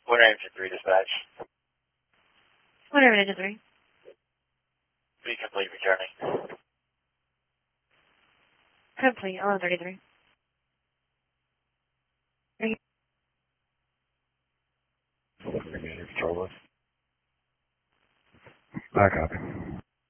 Winter Engine 3 dispatch. Winter Engine 3. Be complete returning. Complete, 1133. Control list. I copy.